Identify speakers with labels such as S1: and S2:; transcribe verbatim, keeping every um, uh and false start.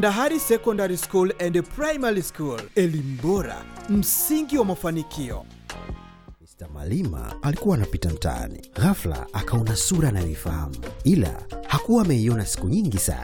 S1: Ndahari Secondary School and Primary School, elimu bora, msingi wa mafanikio.
S2: mister Malima alikuwa anapita mtaani, ghafla akaona sura anayoifahamu, ila hakuwa ameiona siku nyingi sana.